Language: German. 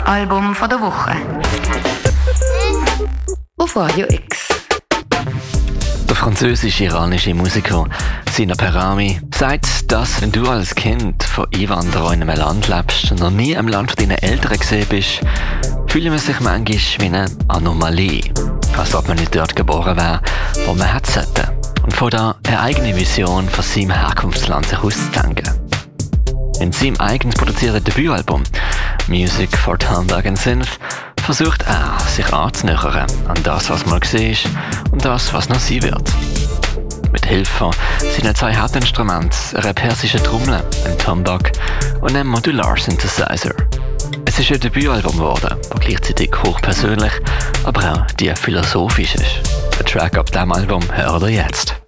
Album von der Woche. Auf Radio X. Der französisch-iranische Musiker Sina Perami sagt, dass wenn du als Kind von Einwanderern in einem Land lebst und noch nie im Land von deinen Eltern gesehen bist, fühlt man sich manchmal wie eine Anomalie. Als ob man nicht dort geboren wäre, wo man hätte sollen. Und von da eine eigene Vision von seinem Herkunftsland sich auszudenken. In seinem eigens produzierten Debütalbum «Music for Hamburg and Synth» versucht er, sich anzunähern an das, was mal war und das, was noch sein wird. Mit Hilfe seiner 2 Hauptinstrumente, einer persischen Trommel, einem Tombak und einem Modular-Synthesizer. Es ist ein Debütalbum geworden, das gleichzeitig hochpersönlich, aber auch tief philosophisch ist. Der Track auf diesem Album hört ihr jetzt.